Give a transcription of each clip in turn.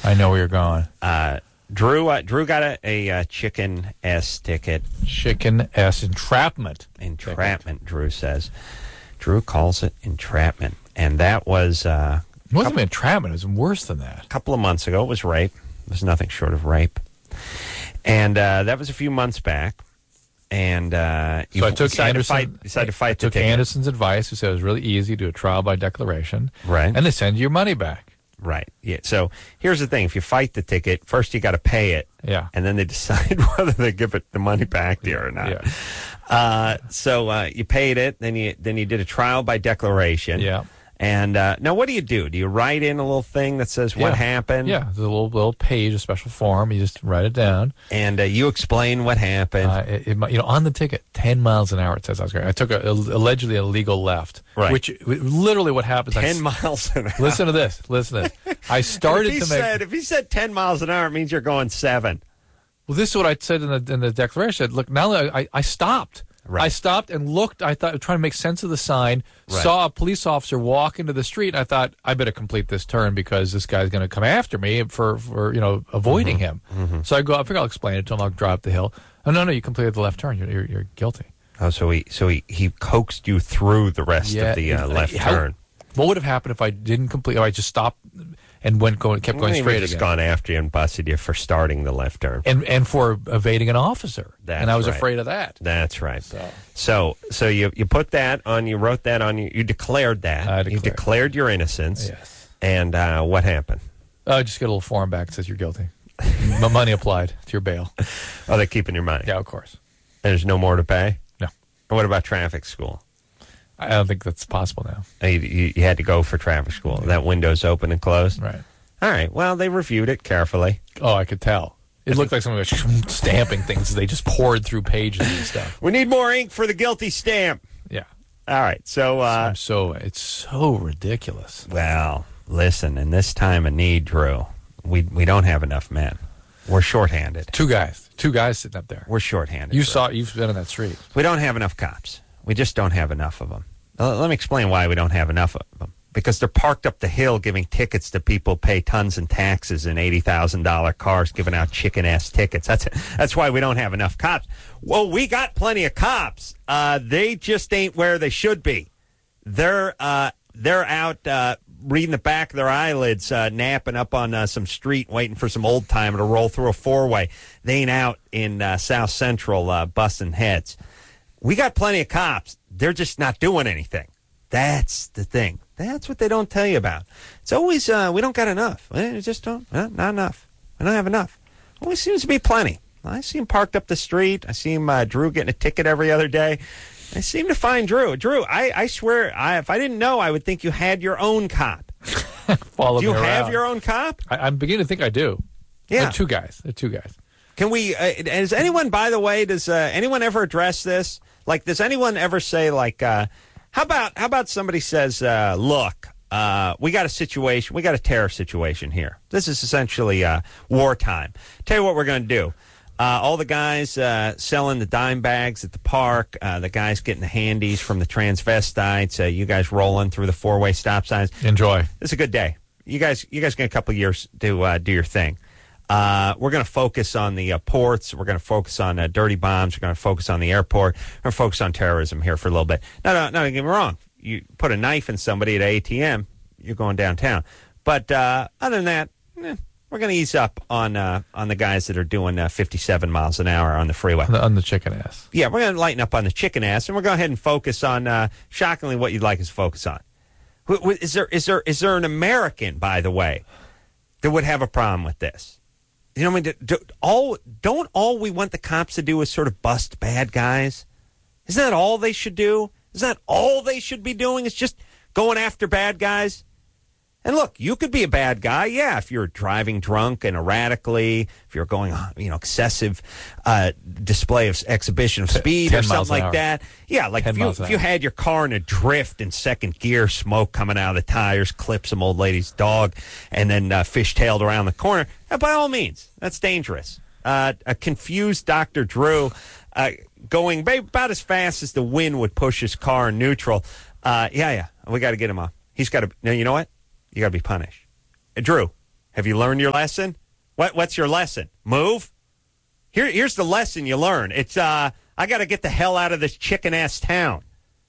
I know where you're going. Drew got a chicken S ticket. Chicken S entrapment. Entrapment, Drew says. Drew calls it entrapment. And that was... it wasn't entrapment. It was worse than that. A couple of months ago. It was rape. It was nothing short of rape. And that was a few months back. And you so I took decided to fight the ticket. Anderson's advice, who said it was really easy to do a trial by declaration. Right. And they send you your money back. Right. Yeah. So here's the thing. If you fight the ticket, first you got to pay it. Yeah. And then they decide whether they give it the money back to you or not. Yeah. So you paid it. Then you did a trial by declaration. Yeah. And now what do? Do you write in a little thing that says what happened? Yeah. There's a little page, a special form. You just write it down. And you explain what happened. On the ticket, 10 miles an hour, it says I was going. I took allegedly a legal left. Right. Which literally what happens. 10 miles an hour. Listen to this. I started if he said 10 miles an hour, it means you're going 7. Well, this is what I said in the declaration. I said, look, now I stopped. Right. I stopped and looked. I thought, trying to make sense of the sign, right. Saw a police officer walk into the street, and I thought, I better complete this turn because this guy's going to come after me for avoiding him. Mm-hmm. So I figure I'll explain it to him. I'll drive up the hill. Oh, no, you completed the left turn. You're guilty. Oh, so he coaxed you through the rest of the left turn. What would have happened if I didn't complete? If I just stopped and kept going straight again? Just gone after you and busted you for starting the left turn and for evading an officer. And I was right. afraid of that. That's right. So you put that on. You wrote that on. You declared that. You declared your innocence. Yes. And what happened? Just get a little form back that says you're guilty. My money applied to your bail. Oh, they're keeping your money. Yeah, of course. And there's no more to pay. No. And what about traffic school? I don't think that's possible now. You had to go for traffic school. Yeah. That window's open and closed? Right. All right. Well, they reviewed it carefully. Oh, I could tell. It looked like someone was stamping things. They just poured through pages and stuff. We need more ink for the guilty stamp. Yeah. All right. So it's so ridiculous. Well, listen, in this time of need, Drew, we don't have enough men. We're shorthanded. Two guys sitting up there. We're shorthanded. You've been on that street. We don't have enough cops. We just don't have enough of them. Let me explain why we don't have enough of them. Because they're parked up the hill giving tickets to people who pay tons in taxes in $80,000 cars, giving out chicken-ass tickets. That's why we don't have enough cops. Well, we got plenty of cops. They just ain't where they should be. They're out reading the back of their eyelids, napping up on some street, waiting for some old-timer to roll through a four-way. They ain't out in South Central busting heads. We got plenty of cops. They're just not doing anything. That's the thing. That's what they don't tell you about. It's always, we don't got enough. We just don't, not enough. We don't have enough. Always seems to be plenty. I see him parked up the street. I see him, Drew, getting a ticket every other day. I seem to find Drew. Drew, I swear, if I didn't know, I would think you had your own cop. Do you have your own cop? I'm beginning to think I do. Yeah. They're two guys. Can we, does anyone, by the way, does anyone ever address this? Like, does anyone ever say, like, how about somebody says, look, we got a situation, we got a terror situation here. This is essentially wartime. Tell you what we're going to do. All the guys selling the dime bags at the park, the guys getting the handies from the transvestites, you guys rolling through the four-way stop signs. Enjoy. It's a good day. You guys get a couple of years to do your thing. We're going to focus on the ports. We're going to focus on dirty bombs. We're going to focus on the airport. We're going to focus on terrorism here for a little bit. No, don't get me wrong. You put a knife in somebody at an ATM, you're going downtown. But other than that, we're going to ease up on the guys that are doing 57 miles an hour on the freeway. On the chicken ass. Yeah, we're going to lighten up on the chicken ass, and we're going to go ahead and focus on, shockingly, what you'd like us to focus on. Is there an American, by the way, that would have a problem with this? You know what I mean? Don't all we want the cops to do is sort of bust bad guys? Isn't that all they should do? Isn't that all they should be doing? Is just going after bad guys? And look, you could be a bad guy, yeah, if you're driving drunk and erratically, if you're going, excessive display of exhibition of speed or something like that. Yeah, like if you had your car in a drift in second gear, smoke coming out of the tires, clip some old lady's dog, and then fishtailed around the corner, by all means, that's dangerous. A confused Dr. Drew going about as fast as the wind would push his car in neutral. We got to get him off. He's got to, you know what? You got to be punished. Drew, Have you learned your lesson? What's your lesson? Move? Here's the lesson you learn. It's I got to get the hell out of this chicken-ass town.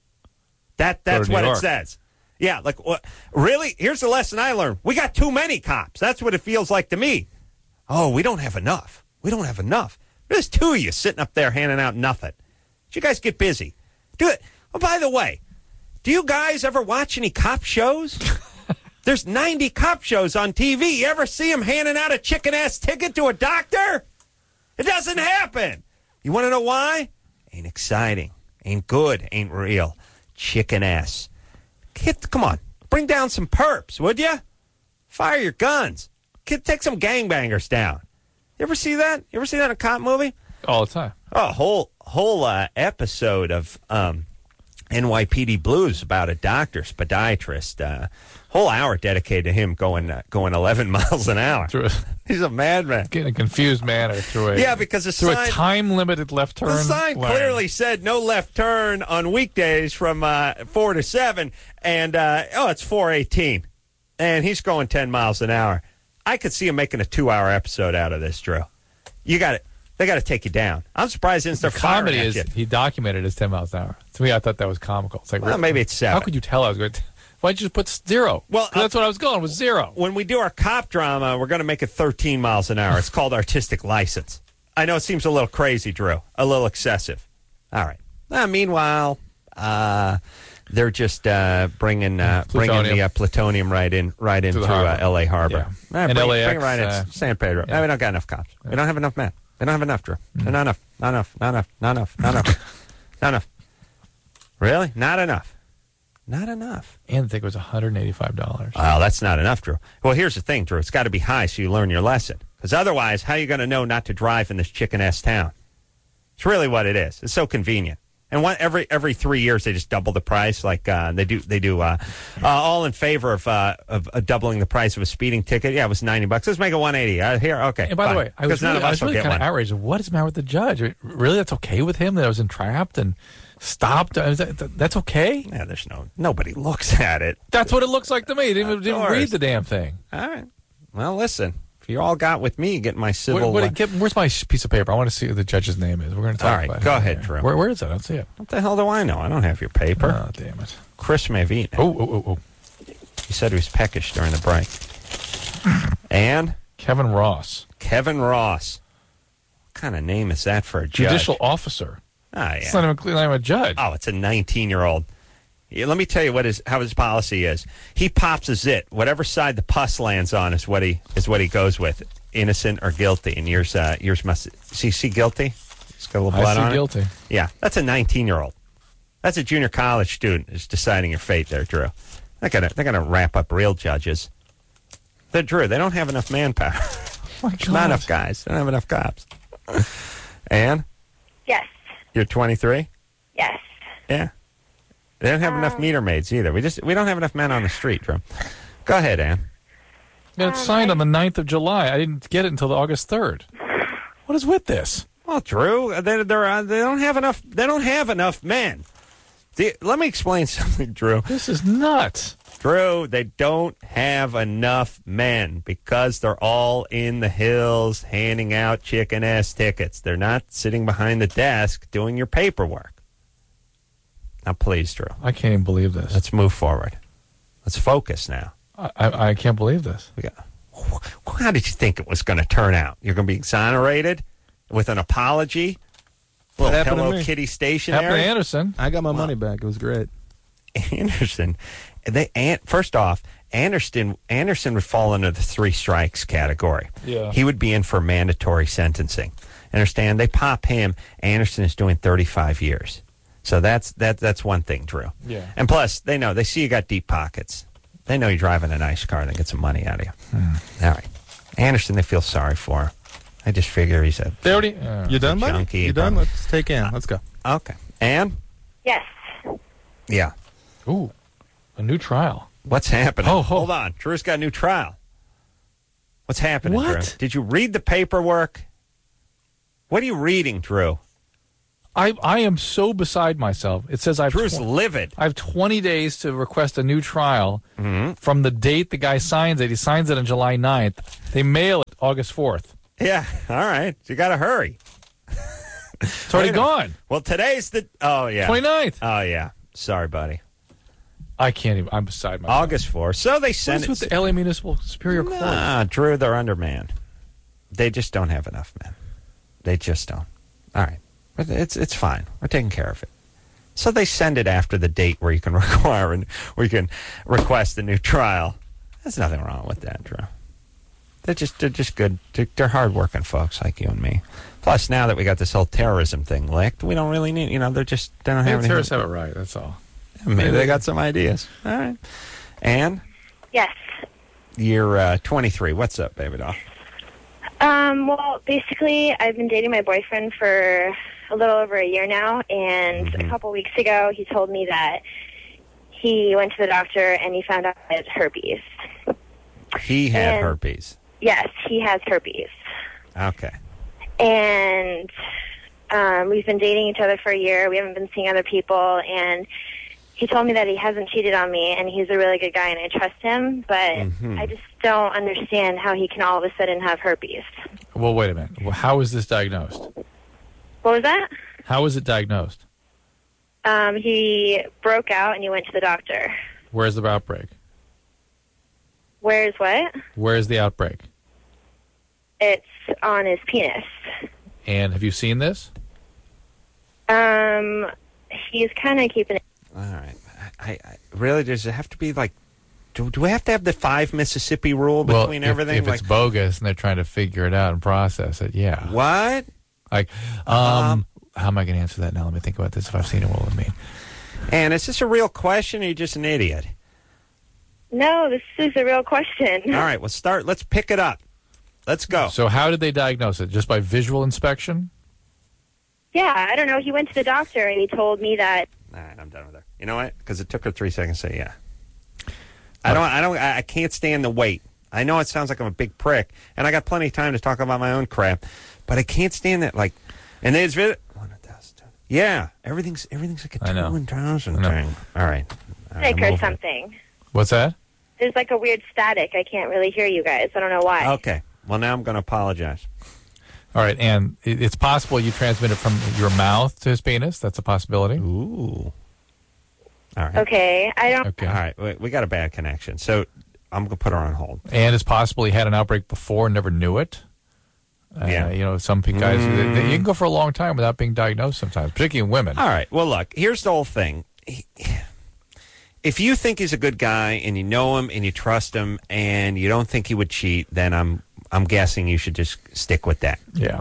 That's what it says. Yeah, like, what? Really? Here's the lesson I learned. We got too many cops. That's what it feels like to me. Oh, we don't have enough. We don't have enough. There's two of you sitting up there handing out nothing. You guys get busy. Do it. Oh, by the way, do you guys ever watch any cop shows? There's 90 cop shows on TV. You ever see them handing out a chicken-ass ticket to a doctor? It doesn't happen. You want to know why? Ain't exciting. Ain't good. Ain't real. Chicken-ass. Come on. Bring down some perps, would you? Fire your guns. Take some gangbangers down. You ever see that? You ever see that in a cop movie? All the time. Oh, whole episode of NYPD Blues about a doctor, podiatrist. Whole hour dedicated to him going 11 miles an hour. He's a madman. Getting a confused manner through a because through a time-limited left turn. The sign clearly said no left turn on weekdays from 4 to 7, and it's 4:18, and he's going 10 miles an hour. I could see him making a 2-hour episode out of this, Drew. You got it. They got to take you down. I'm surprised they didn't start firing at you. He documented his 10 miles an hour. To me, I thought that was comical. It's like, well, maybe it's 7. How could you tell I was going? Why'd you just put 0? Well, that's what I was going was 0. When we do our cop drama, we're going to make it 13 miles an hour. It's called artistic license. I know it seems a little crazy, Drew, a little excessive. All right. Meanwhile, they're just bringing the plutonium right into L.A. Harbor. Yeah. And LAX, bring it right in San Pedro. Yeah. We don't got enough cops. We don't have enough men. We don't have enough, Drew. Not enough. Not enough. Not enough. Not enough. Not enough. Not enough. Really? Not enough. Not enough. And I think it was $185. Oh, that's not enough, Drew. Well, here's the thing, Drew. It's got to be high so you learn your lesson. Because otherwise, how are you going to know not to drive in this chicken-ass town? It's really what it is. It's so convenient. And every 3 years they just double the price, like they do. All in favor of doubling the price of a speeding ticket. Yeah, it was $90. Let's make it $180. Here, okay. And by the way, I was really kind of outraged. What is the matter with the judge? Really, that's okay with him that I was entrapped and stopped? That's okay? Yeah, nobody looks at it. That's what it looks like to me. Didn't read the damn thing. All right. Well, listen. You all got with me getting my civil... Where's my piece of paper? I want to see who the judge's name is. We're going to talk about it. All right, go ahead, Drew. Where is it? I don't see it. What the hell do I know? I don't have your paper. Oh, damn it. Chris may have eaten it. Oh. He said he was peckish during the break. And? Kevin Ross. Kevin Ross. What kind of name is that for a judge? Judicial officer. Ah, yeah. It's not even a judge. Oh, it's a 19-year-old. Yeah, let me tell you how his policy is. He pops a zit. Whatever side the pus lands on is what he goes with. Innocent or guilty, and yours must see guilty. It's got a little blood on it. Guilty. Yeah, that's a 19-year-old. That's a junior college student is deciding your fate there, Drew. They're gonna wrap up real judges. Drew, they don't have enough manpower. Oh my God. Not enough guys. They don't have enough cops. Ann? Yes. You're 23? Yes. Yeah. They don't have enough meter maids either. We don't have enough men on the street, Drew. Go ahead, Ann. Yeah, it's signed on the 9th of July. I didn't get it until August 3rd. What is with this? Well, Drew, they don't have enough. They don't have enough men. Let me explain something, Drew. This is nuts. Drew, they don't have enough men because they're all in the hills handing out chicken-ass tickets. They're not sitting behind the desk doing your paperwork. Now, please, Drew. I can't even believe this. Let's move forward. Let's focus now. I can't believe this. How did you think it was going to turn out? You're going to be exonerated with an apology? Little Hello Kitty stationery? Happened to Anderson. I got my money back. It was great. Anderson. First off, Anderson would fall under the 3 strikes category. Yeah. He would be in for mandatory sentencing. Understand? They pop him. Anderson is doing 35 years. So that's one thing, Drew. Yeah. And plus, they see you got deep pockets. They know you're driving a nice car. They get some money out of you. All right. Anderson, they feel sorry for. I just figure he's a... They already... You done, buddy? junkie. You done? Let's take Ann. Let's go. Okay. Ann? Yes. Yeah. Ooh, a new trial. What's happening? Oh. Hold on. Drew's got a new trial. What's happening, What? Drew? Did you read the paperwork? What are you reading, Drew? I am so beside myself. It says I've Drew's livid. I have 20 days to request a new trial from the date the guy signs it. He signs it on July 9th. They mail it August 4th. Yeah, all right. You got to hurry. It's already gone. Well, today's the... Oh, yeah. 29th. Oh, yeah. Sorry, buddy. I can't even. I'm beside myself. August 4th. So they send it... What's with the LA Municipal Superior Court? Nah, Drew, they're undermanned. They just don't have enough men. They just don't. All right. It's fine. We're taking care of it. So they send it after the date where you can request a new trial. There's nothing wrong with that, Drew. They're just good. They're hardworking folks like you and me. Plus, now that we got this whole terrorism thing licked, we don't really need. They don't have any. Terrorists have it right. That's all. Maybe they got some ideas. All right. Ann? Yes. You're 23. What's up, baby doll? Well, basically, I've been dating my boyfriend for a little over a year now, and a couple weeks ago, he told me that he went to the doctor and he found out he had herpes. He had herpes. Yes, he has herpes. Okay. And we've been dating each other for a year. We haven't been seeing other people, and he told me that he hasn't cheated on me, and he's a really good guy, and I trust him, but I just don't understand how he can all of a sudden have herpes. Well, wait a minute. Well, how is this diagnosed? What was that? How is it diagnosed? He broke out, and he went to the doctor. Where's the outbreak? Where's what? Where's the outbreak? It's on his penis. And have you seen this? He's kind of keeping it. All right. I really, does it have to be like, do we have to have the 5 Mississippi rule between everything? If it's bogus and they're trying to figure it out and process it, yeah. What? Like, how am I going to answer that now? Let me think about this. If I've seen it, what would it mean? And is this a real question, or are you just an idiot? No, this is a real question. All right, let's pick it up. Let's go. So how did they diagnose it? Just by visual inspection? Yeah, I don't know. He went to the doctor, and he told me that. All right, I'm done with her. You know what? Because it took her 3 seconds to say yeah. I can't stand the wait. I know it sounds like I'm a big prick, and I got plenty of time to talk about my own crap, but I can't stand that. Like, and there's yeah, everything's like a 2,000 thing. All right. Like or something. What's that? There's like a weird static. I can't really hear you guys. I don't know why. Okay. Well, now I'm going to apologize. All right, and it's possible you transmit it from your mouth to his penis. That's a possibility. Ooh. All right. Okay. I don't. Okay. All right. We got a bad connection, so I'm going to put her on hold. And it's possible he had an outbreak before and never knew it. Yeah. Some guys, they can go for a long time without being diagnosed sometimes, particularly in women. All right. Well, look, here's the whole thing. If you think he's a good guy and you know him and you trust him and you don't think he would cheat, then I'm guessing you should just stick with that. Yeah.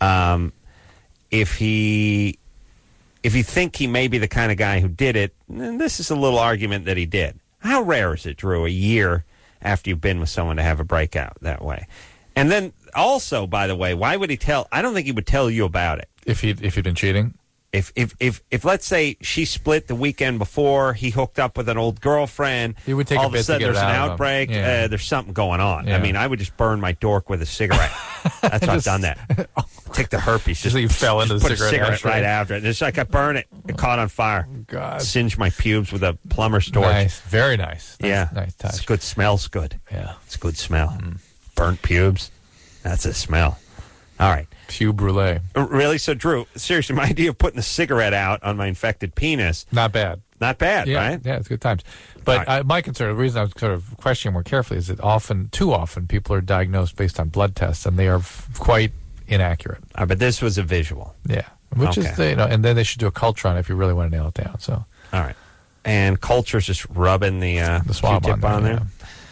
If you think he may be the kind of guy who did it, then this is a little argument that he did. How rare is it, Drew, a year after you've been with someone to have a breakout that way? And then also, by the way, why would he tell? I don't think he would tell you about it. If he'd been cheating? If let's say she split the weekend before, he hooked up with an old girlfriend, he would take all a of bit a sudden to get there's it an out outbreak, of him. Yeah. there's something going on. Yeah. I mean, I would just burn my dork with a cigarette. That's how I've done that. Take the herpes. Just like you fell into the put cigarette a cigarette ashtray. right after it. It's like I burn it. It caught on fire. God. Singe my pubes with a plumber's torch. Nice. Very nice. Yeah. Nice touch. It's good. Smells good. Yeah. It's a good smell. Burnt pubes. That's a smell. All right. Pube brulee. Really? So, Drew, seriously, my idea of putting a cigarette out on my infected penis, Not bad. not bad, Yeah, right? yeah, it's good times. But All right. my concern, the reason I was sort of questioning more carefully is that too often, people are diagnosed based on blood tests, and they are quite inaccurate. But this was a visual. Yeah, which is Okay. and then they should do a culture on it if you really want to nail it down. So All right. And culture's just rubbing the swab Q-tip on there.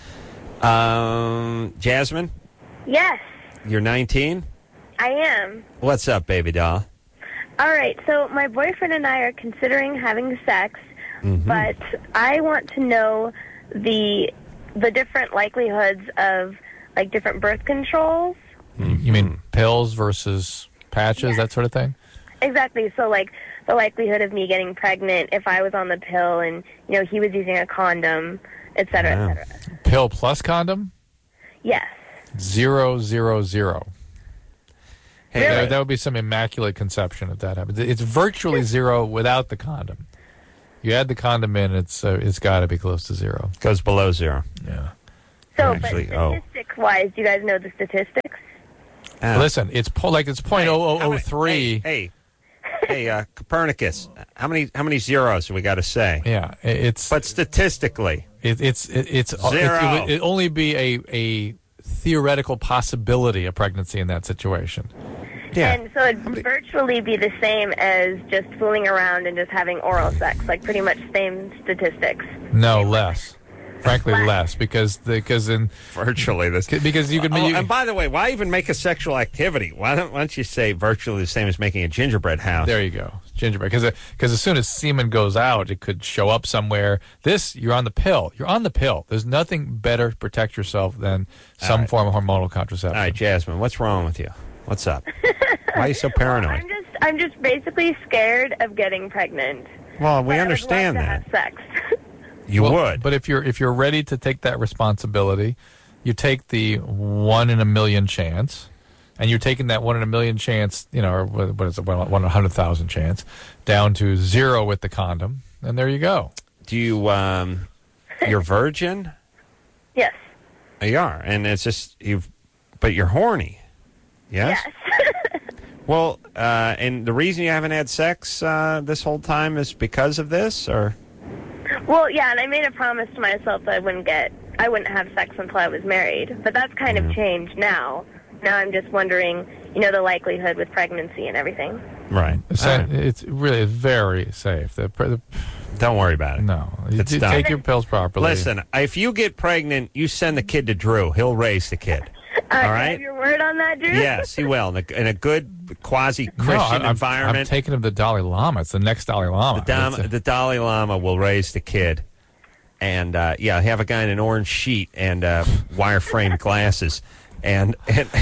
Jasmine, Yes, you're 19? I am. What's up, baby doll? All right, so my boyfriend and I are considering having sex, but I want to know the different likelihoods of like different birth controls. You mean pills versus patches, that sort of thing? Exactly. So like the likelihood of me getting pregnant if I was on the pill and he was using a condom, et cetera, Wow. et cetera. Pill plus condom? Yes. 0, 0, 0. Hey, Really? That would be some immaculate conception if that happens. It's virtually zero without the condom. You add the condom in, it's got to be close to zero. Goes below zero. Yeah. So, Actually, but statistics-wise, do you guys know the statistics? Listen, it's it's .0003. Hey, Copernicus. How many zeros do we got to say? Yeah, But statistically, it's zero. It'd only be a theoretical possibility of pregnancy in that situation. yeah. And so it'd virtually be the same as just fooling around and just having oral sex, like pretty much same statistics. No, less. Frankly, less because Virtually this. because you could. And by the way, why even make a sexual activity? Why don't you say virtually the same as making a gingerbread house? There you go, gingerbread. Because as soon as semen goes out, it could show up somewhere. You're on the pill. You're on the pill. There's nothing better to protect yourself than some form of hormonal contraception. All right, Jasmine, what's wrong with you? What's up? Why are you so paranoid? I'm just basically scared of getting pregnant. Well, we But understand I would that. love to have sex. You would. But if you're ready to take that responsibility, you take the 1 in a million chance, and you're taking that 1 in a million chance, or what is it, 1 in 100,000 chance, down to zero with the condom, and there you go. Do you, you're virgin? Yes. You are, and it's just, but you're horny. Yes? Yes. Well, and the reason you haven't had sex this whole time is because of this, or? Well, yeah, and I made a promise to myself that I wouldn't have sex until I was married. But that's kind of changed now. Now I'm just wondering, the likelihood with pregnancy and everything. Right. It's really very safe. Don't worry about it. No, It's you done. take your pills properly. Listen, if you get pregnant, you send the kid to Drew. He'll raise the kid. All Can I right? have your word on that, Drew? Yes, he will. In a good quasi-Christian I'm environment. taking him to Dalai Lama. It's the next Dalai Lama. The Dalai Lama will raise the kid. And, have a guy in an orange sheet and wire-frame glasses and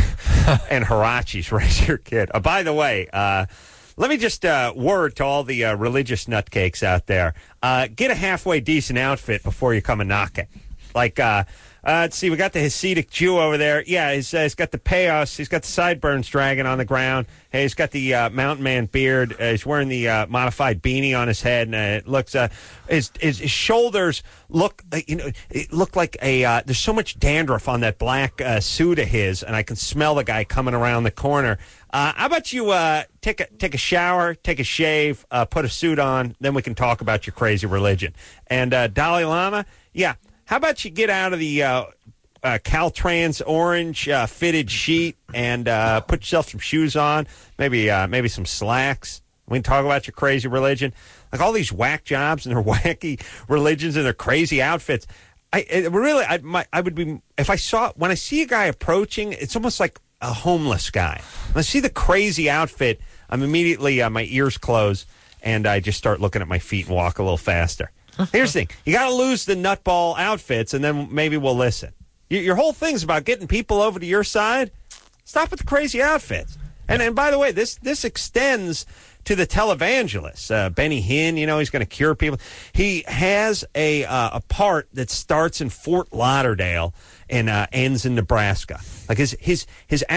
Hirachis raise your kid. By the way, let me just word to all the religious nutcakes out there. Get a halfway decent outfit before you come a knocking. Like, let's see, we got the Hasidic Jew over there. Yeah, he's got the payos. He's got the sideburns dragging on the ground. Hey, he's got the mountain man beard. He's wearing the modified beanie on his head, and it looks his shoulders look it look like a there's so much dandruff on that black suit of his, and I can smell the guy coming around the corner. How about you take a shower, take a shave, put a suit on, then we can talk about your crazy religion. And Dalai Lama, yeah. How about you get out of the Caltrans orange fitted sheet and put yourself some shoes on, maybe some slacks. We can talk about your crazy religion, like all these whack jobs and their wacky religions and their crazy outfits. I would be if when I see a guy approaching, it's almost like a homeless guy. When I see the crazy outfit, I'm immediately my ears close and I just start looking at my feet and walk a little faster. Here's the thing. You got to lose the nutball outfits, and then maybe we'll listen. Your whole thing's about getting people over to your side. Stop with the crazy outfits. And by the way, this extends to the televangelist. Benny Hinn, he's going to cure people. He has a part that starts in Fort Lauderdale and ends in Nebraska. Like his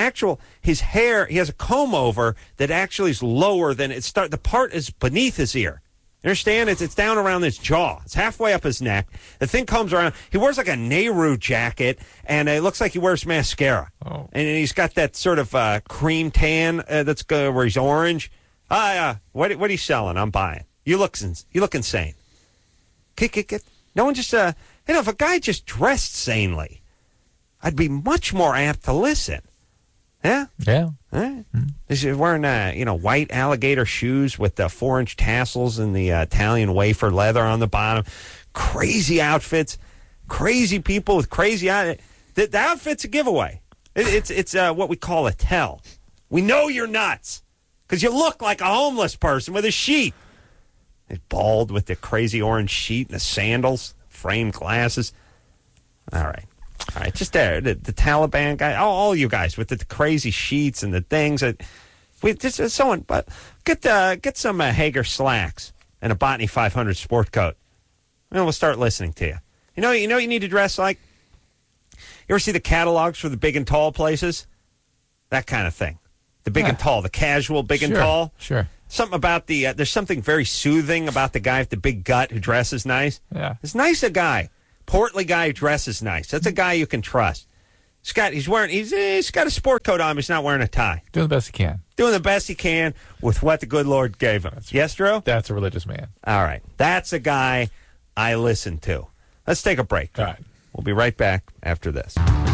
hair, he has a comb over that actually is lower than it starts. The part is beneath his ear. You understand? It's down around his jaw. It's halfway up his neck. The thing comes around. He wears like a Nehru jacket, and it looks like he wears mascara. Oh. And he's got that sort of cream tan that's where he's orange. What are you selling? I'm buying. You look insane. No one just if a guy just dressed sanely, I'd be much more apt to listen. Yeah. Yeah. He's wearing, white alligator shoes with the 4-inch tassels and the Italian wafer leather on the bottom. Crazy outfits, crazy people with crazy outfits. The outfit's a giveaway. It's what we call a tell. We know you're nuts because you look like a homeless person with a sheet. He's bald with the crazy orange sheet and the sandals, framed glasses. All right, just there, the Taliban guy, all you guys with the crazy sheets and the things. But get some Hager slacks and a Botany 500 sport coat, and we'll start listening to you. You know you need to dress like. You ever see the catalogs for the big and tall places? That kind of thing. The big and tall, the casual big and tall. Sure. Something about the, there's something very soothing about the guy with the big gut who dresses nice. Yeah. It's nice, a guy. Portly guy who dresses nice. That's a guy you can trust. He's got a sport coat on, but he's not wearing a tie. Doing the best he can. Doing the best he can with what the good Lord gave him. Yes, Drew? That's a religious man. All right. That's a guy I listen to. Let's take a break. All right. We'll be right back after this.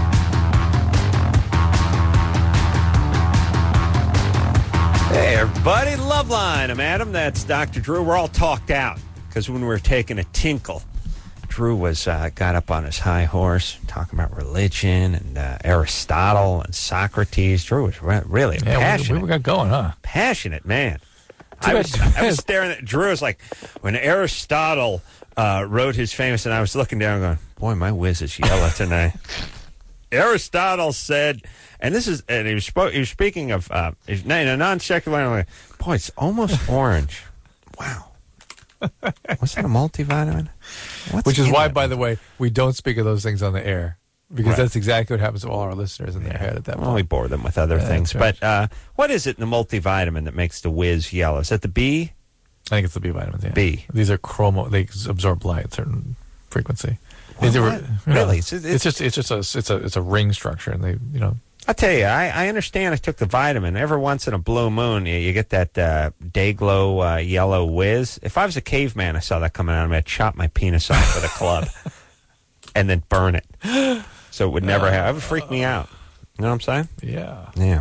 Hey, everybody. Loveline. I'm Adam. That's Dr. Drew. We're all talked out because when we were taking a tinkle, Drew was got up on his high horse talking about religion and Aristotle and Socrates. Drew was really passionate. We got going, huh? Passionate man. I was staring at Drew. Was like when Aristotle wrote his famous, and I was looking down, going, "Boy, my whiz is yellow tonight." Aristotle said, and he was speaking of in a non-secular way. Boy, it's almost orange. Wow. Was that a multivitamin? Which is why, by the way, we don't speak of those things on the air. Because that's exactly what happens to all our listeners in their head at that point. We bore them with other things. Right. But what is it in the multivitamin that makes the whiz yellow? Is that the B? I think it's the B vitamins, yeah. B. These are they absorb light at a certain frequency. Really? It's a ring structure, and they, I'll tell you, I understand I took the vitamin. Every once in a blue moon, you get that day-glow yellow whiz. If I was a caveman, I saw that coming out of me, I'd chop my penis off with a club and then burn it. So it would never have. It would freak me out. You know what I'm saying? Yeah. Yeah.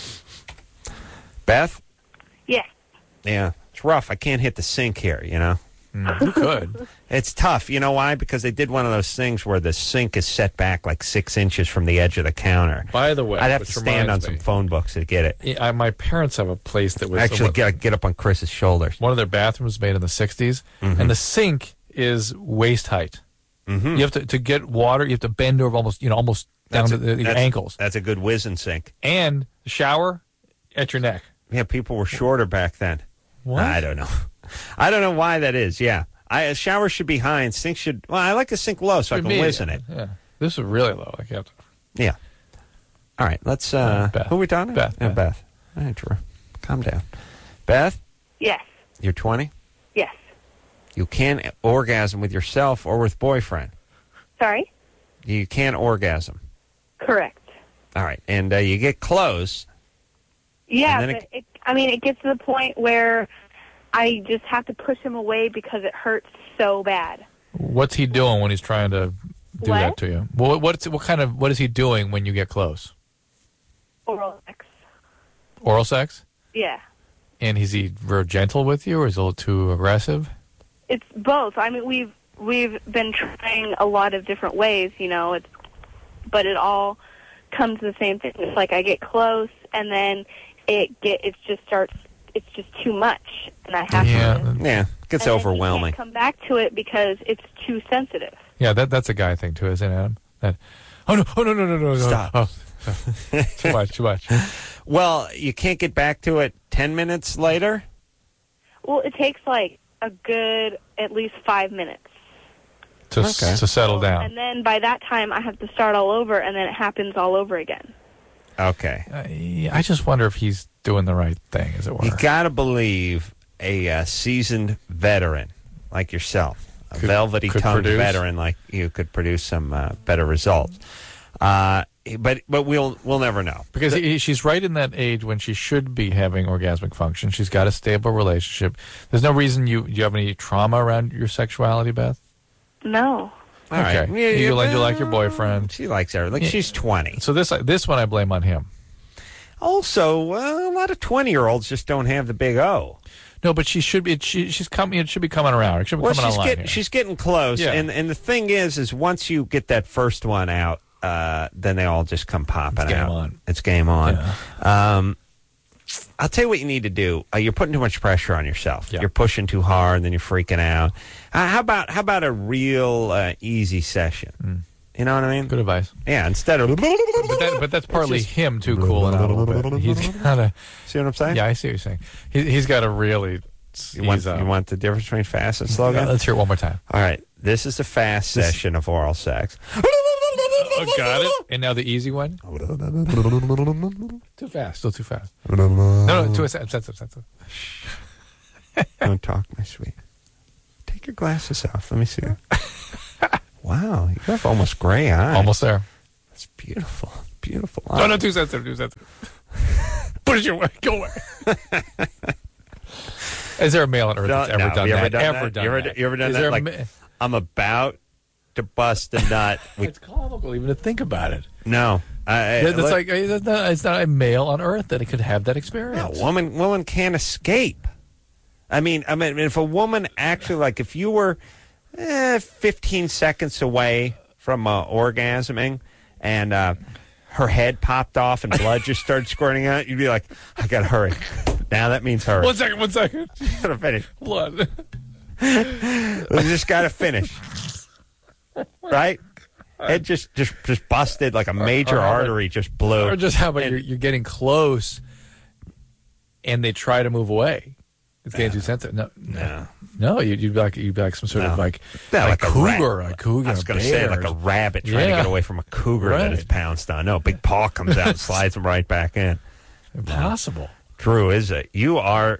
Beth? Yes. Yeah. It's rough. I can't hit the sink here, You could. It's tough. You know why? Because they did one of those things where the sink is set back like 6 inches from the edge of the counter. By the way, I'd have to stand on some phone books to get it. Yeah, my parents have a place that was Actually, get up on Chris's shoulders. One of their bathrooms made in the 60s, and the sink is waist height. Mm-hmm. You have to get water. You have to bend over almost down to your ankles. That's a good whiz and sink. And the shower at your neck. Yeah, people were shorter back then. What? I don't know. I don't know why that is. Yeah, a shower should be high and sink should. Well, I like a sink low so I can whiz in it. Yeah, this is really low. Like you have to. Yeah. All right. Let's. Who are we talking Beth. Yeah, Beth. All right, Drew. Calm down. Beth. Yes. You're 20. Yes. You can't orgasm with yourself or with boyfriend. Sorry? You can't orgasm. Correct. All right. And you get close. Yeah, but it gets to the point where I just have to push him away because it hurts so bad. What's he doing when he's trying to do that to you? What is he doing when you get close? Oral sex. Oral sex? Yeah. And is he very gentle with you, or is he a little too aggressive? It's both. I mean, we've been trying a lot of different ways, but it all comes to the same thing. It's like I get close, and then it's just too much, and I have to. Yeah, it gets overwhelming. You can't come back to it because it's too sensitive. Yeah, that's a guy thing too, isn't it, Adam? No. Stop. Oh, too much. Well, you can't get back to it 10 minutes later? Well, it takes like a good at least 5 minutes. To settle down. And then by that time, I have to start all over, and then it happens all over again. Okay. I just wonder if he's doing the right thing, as it were. You got to believe a seasoned veteran like yourself, a velvety-tongued veteran like you, could produce some better results. But we'll never know. Because she's right in that age when she should be having orgasmic function. She's got a stable relationship. There's no reason you have any trauma around your sexuality, Beth? No. All right. You like your boyfriend. She likes her. She's 20. So this one I blame on him. Also, a lot of 20-year-olds just don't have the big O. No, but she should be. She's coming. It should be coming around. It should be coming online. She's getting close. Yeah. And the thing is once you get that first one out, then they all just come popping out. It's game on. It's game on. Yeah. I'll tell you what you need to do. You're putting too much pressure on yourself. Yeah. You're pushing too hard, and then you're freaking out. How about a real easy session? You know what I mean? Good advice. Yeah, instead of... But that's partly him too cooling out a little bit. He's got to... See what I'm saying? Yeah, I see what you're saying. He's got to really... You want the difference between fast and slow? Let's hear it one more time. All right. This is a fast session of oral sex. Oh, got it. And now the easy one. Too fast. Still too fast. No, too sensitive. Don't talk, my sweet. Take your glasses off. Let me see. Wow, you have almost gray eyes. Almost there. That's beautiful. Beautiful. No, too sensitive. Too sensitive. Push your way. Go away. Is there a male on Earth that's ever done that? You ever done that? Like, I'm about to bust a nut. It's comical even to think about it. No. It's not a male on Earth that could have that experience. No, woman can't escape. I mean, if a woman actually, like, if you were 15 seconds away from orgasming and her head popped off and blood just started squirting out, you'd be like, I gotta hurry. Now that means hurry. 1 second. Gotta finish. Blood. We just gotta finish. Right? It just busted, like a major artery just blew. Or just how about you're getting close and they try to move away. It's getting too sensitive. No. You'd be like some sort of like a cougar. A cougar. I was going to say like a rabbit trying to get away from a cougar that is pounced on. No, big paw comes out and slides them right back in. Impossible. Drew, is it? You are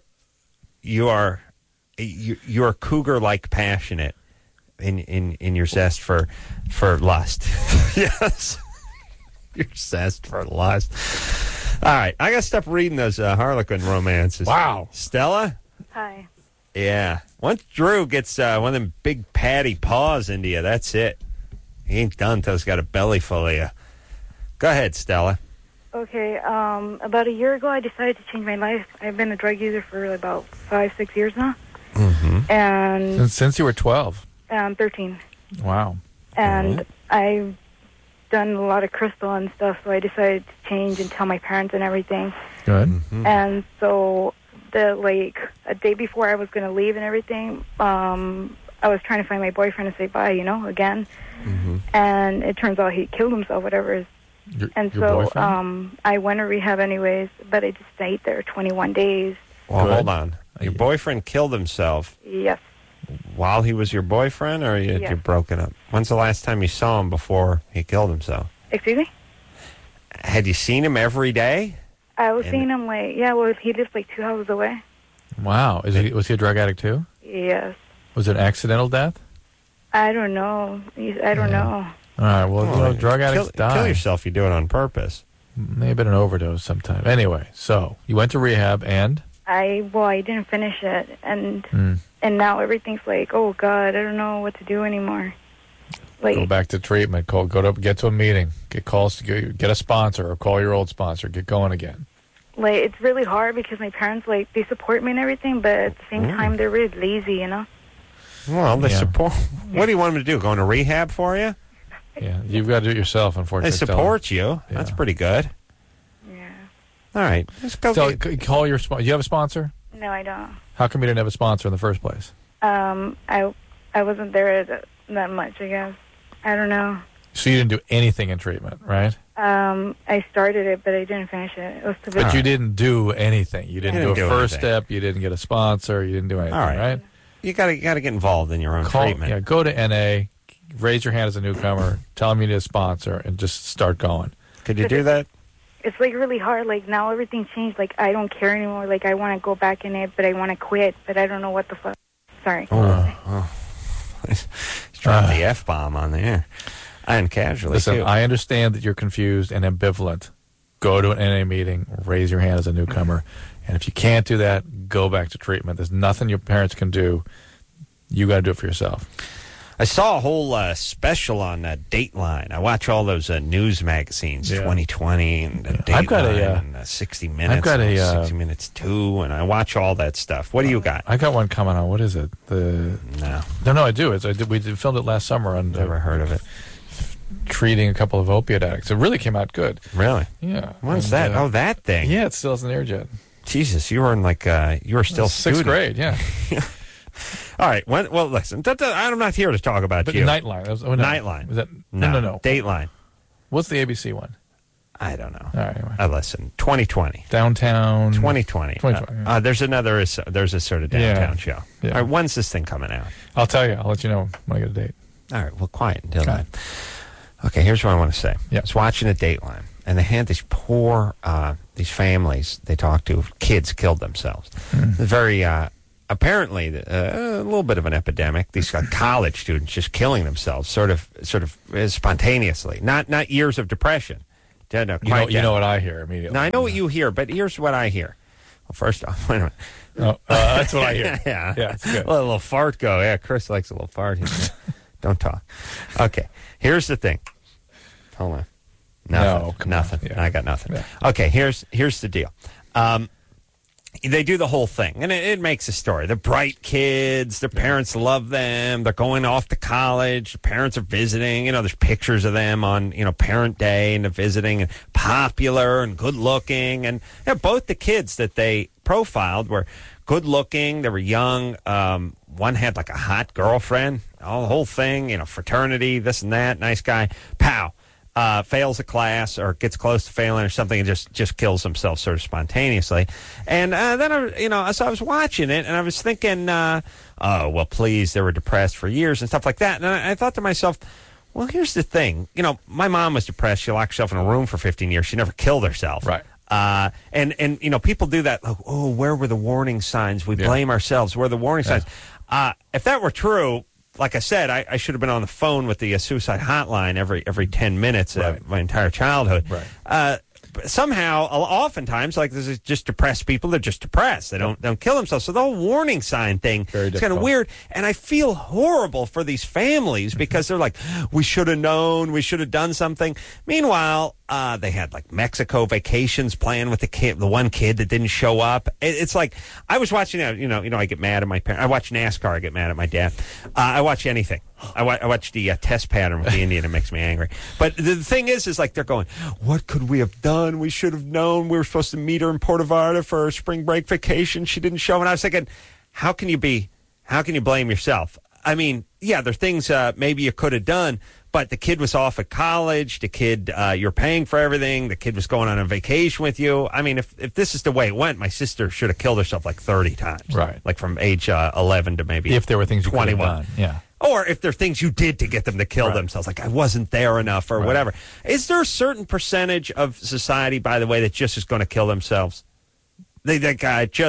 cougar-like passionate in your zest for lust. Yes. Your zest for lust. All right, I got to stop reading those Harlequin romances. Wow. Stella? Hi. Yeah. Once Drew gets one of them big patty paws into you, that's it. He ain't done until he's got a belly full of you. Go ahead, Stella. Okay, about a year ago, I decided to change my life. I've been a drug user for about 5-6 years now. Mm-hmm. And since you were 12? 13. Wow. And I've done a lot of crystal and stuff, so I decided to change and tell my parents and everything. Good. Mm-hmm. And so a day before I was going to leave and everything, I was trying to find my boyfriend to say bye, again. Mm-hmm. And it turns out he killed himself, whatever. Your so boyfriend? I went to rehab anyways, but I just stayed there 21 days. Well, Good. hold on. Your boyfriend killed himself Yes. while he was your boyfriend, or Yes. you're broken up? When's the last time you saw him before he killed himself? Excuse me? Had you seen him every day? I was seeing him he lives like 2 houses away. Wow. Was he a drug addict too? Yes. Was it an accidental death? I don't know. I don't know. All right. Well, drug addicts die. Kill yourself, you do it on purpose. Maybe an overdose sometime. Anyway, so you went to rehab and? I didn't finish it, and now everything's like, oh God, I don't know what to do anymore. Like, go back to treatment. Get to a meeting. Get calls to get a sponsor or call your old sponsor. Get going again. Like, it's really hard because my parents, they support me and everything, but at the same time, they're really lazy, Well, they support. What do you want them to do? Go into rehab for you? Yeah, you've got to do it yourself, unfortunately. They support you. Yeah. That's pretty good. Yeah. All right. Let's go. Call your sponsor. You have a sponsor? No, I don't. How come you didn't have a sponsor in the first place? I wasn't there that much, I guess. I don't know. So you didn't do anything in treatment, right? I started it, but I didn't finish it. It was too big. But you didn't do anything. You didn't do a first anything. step. You didn't get a sponsor. You didn't do anything, All right? You got to get involved in your own treatment. Yeah, go to NA, raise your hand as a newcomer, tell them you need a sponsor, and just start going. Could you do that? It's really hard. Now everything changed. I don't care anymore. I want to go back in it, but I want to quit, but I don't know what the fuck. Sorry. He's dropping the F-bomb on the air. And casually, Listen, too. I understand that you're confused and ambivalent. Go to an NA meeting, raise your hand as a newcomer, and if you can't do that, go back to treatment. There's nothing your parents can do. You got to do it for yourself. I saw a whole special on Dateline. I watch all those news magazines, 2020 and Dateline, I've got and 60 Minutes, I've got and 60 Minutes 2, and I watch all that stuff. What do you got? I got one coming on. What is it? No, I do. We filmed it last summer on Never heard of it. treating a couple of opiate addicts. It really came out good. Really? Yeah. When's that? That thing. Yeah, it still hasn't aired yet. Jesus, you were in you were still sixth grade. Yeah. All right. Well, listen. I'm not here to talk about you. Nightline. Nightline. Was that, no. Dateline. What's the ABC one? I don't know. All right. Anyway. Listen. 2020. Downtown. 2020. Yeah. There's a sort of downtown show. Yeah. All right. When's this thing coming out? I'll tell you. I'll let you know when I get a date. All right. Well, quiet until then. Okay, here's what I want to say. Yeah. I was watching a Dateline, and they had these poor, these families they talked to, kids killed themselves. Very, apparently, a little bit of an epidemic. These college students just killing themselves, sort of spontaneously. Not years of depression. You know what I hear immediately. Now, I know what you hear, but here's what I hear. Well, first off, wait a minute. That's what I hear. Yeah, it's good. Let a little fart go. Yeah, Chris likes a little fart. Don't talk. Okay, here's the thing. Hold on. Nothing. Yeah. I got nothing. Yeah. Okay, here's the deal. They do the whole thing, and it makes a story. They're bright kids. Their parents love them. They're going off to college. The parents are visiting. There's pictures of them on, Parent Day, and they're visiting, and popular and good-looking. And both the kids that they profiled were good-looking. They were young. One had, like, a hot girlfriend. The whole thing, fraternity, this and that, nice guy. Pow. Fails a class or gets close to failing or something and just kills himself sort of spontaneously. And then, so I was watching it and I was thinking, oh, well, please, they were depressed for years and stuff like that. And I thought to myself, well, here's the thing. My mom was depressed. She locked herself in a room for 15 years. She never killed herself. Right. And people do that. Like, oh, where were the warning signs? We blame ourselves. Where are the warning signs? If that were true, like I said, I should have been on the phone with the suicide hotline every 10 minutes my entire childhood. Right. Somehow, oftentimes, like this is just depressed people. They're just depressed. They don't kill themselves. So the whole warning sign thing is kind of weird. And I feel horrible for these families because they're like, we should have known. We should have done something. Meanwhile, they had like Mexico vacations planned with the one kid that didn't show up. It's like I was watching. I get mad at my parents. I watch NASCAR. I get mad at my dad. I watch anything. I watch the test pattern with the Indian. It makes me angry. But the thing is like they're going, what could we have done? We should have known. We were supposed to meet her in Puerto Vallarta for her spring break vacation. She didn't show. And I was thinking, how can you blame yourself? I mean, yeah, there are things maybe you could have done, but the kid was off at college. The kid, you're paying for everything. The kid was going on a vacation with you. I mean, if this is the way it went, my sister should have killed herself like 30 times. Right. Like from age 11 to maybe if there were things you 21. could have done. Yeah. Or if there are things you did to get them to kill themselves, like I wasn't there enough or whatever. Is there a certain percentage of society, by the way, that just is going to kill themselves? And I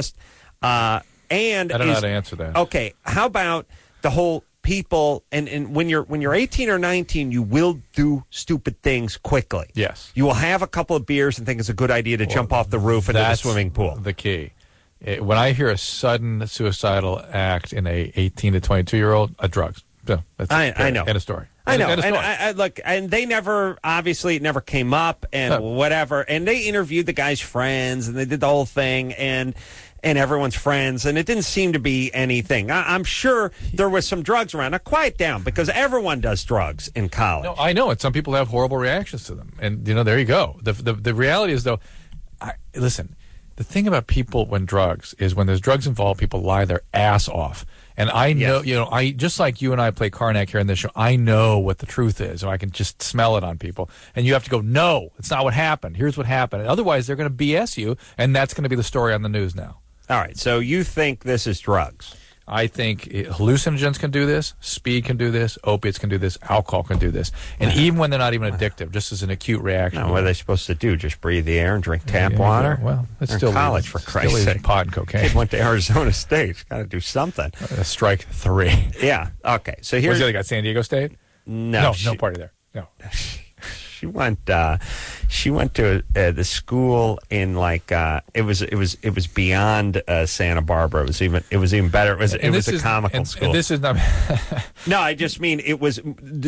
don't know how to answer that. Okay, how about the whole people and when you're 18 or 19, you will do stupid things quickly. Yes. You will have a couple of beers and think it's a good idea to jump off the roof into the swimming pool. The key. When I hear a sudden suicidal act in a 18 to 22-year-old, drugs. No, that's I know. End of story. I know. End of story. And look, and they it never came up and whatever. And they interviewed the guy's friends and they did the whole thing and everyone's friends, and it didn't seem to be anything. I'm sure there was some drugs around. Now, quiet down, because everyone does drugs in college. No, I know, and some people have horrible reactions to them. And, there you go. The reality is, though, listen, the thing about people when there's drugs involved, people lie their ass off. And I know, I just like you and I play Karnak here in this show, I know what the truth is, or I can just smell it on people. And you have to go, no, it's not what happened. Here's what happened. And otherwise, they're going to BS you, and that's going to be the story on the news now. All right, so you think this is drugs? I think hallucinogens can do this, speed can do this, opiates can do this, alcohol can do this. And even when they're not even addictive, just as an acute reaction. Now, what are they supposed to do? Just breathe the air and drink tap water? Well, it's they're still in college, for Christ's sake. Pot and cocaine. Kid went to Arizona State. Got to do something. Strike 3. Yeah, okay. So here's... Where's the other guy, San Diego State? No, no party there. No. She went to the school in it was beyond Santa Barbara. It was even better. It was a comical school. And this is not. No, I just mean it was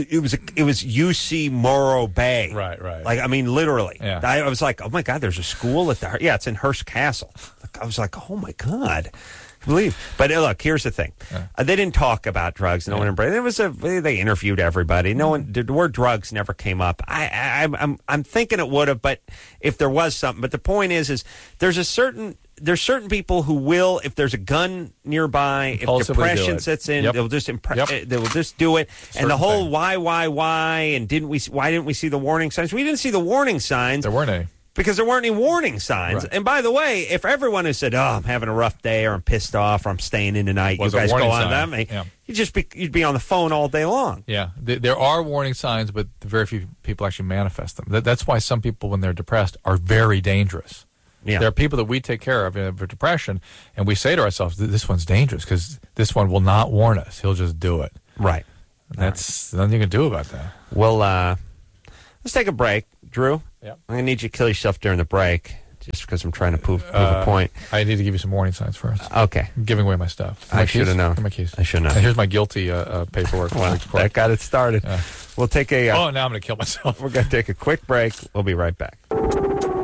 UC Morro Bay. Right. Like, I mean, literally. Yeah. I was like, oh my God, there's a school at it's in Hearst Castle. I was like, oh my God. Believe, but look. Here's the thing: they didn't talk about drugs. No one embraced. They interviewed everybody. No one. The word drugs never came up. I'm thinking it would have, but if there was something. But the point is there's certain people who will, if there's a gun nearby, if depression sets in, they'll just they will just do it. And the whole why, and why didn't we see the warning signs? We didn't see the warning signs. There weren't any. Because there weren't any warning signs. Right. And by the way, if everyone who said, "Oh, I'm having a rough day," or "I'm pissed off," or "I'm staying in tonight," Was you a guys go warning on sign. them. Yeah. You'd be on the phone all day long. Yeah, there are warning signs, but very few people actually manifest them. That's why some people, when they're depressed, are very dangerous. Yeah. There are people that we take care of for depression, and we say to ourselves, "This one's dangerous because this one will not warn us. He'll just do it." Right. That's nothing you can do about that. Well, let's take a break, Drew. Yep. I'm going to need you to kill yourself during the break, just because I'm trying to prove a point. I need to give you some warning signs first. Okay. I'm giving away my stuff. I should have known. My keys. I should have known. And here's my guilty paperwork. Well, that got it started. Yeah. We'll take a. Oh, now I'm going to kill myself. We're going to take a quick break. We'll be right back.